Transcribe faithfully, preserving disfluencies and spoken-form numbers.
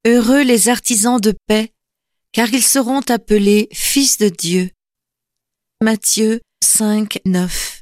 Heureux les artisans de paix, car ils seront appelés fils de Dieu. Matthieu cinq, neuf.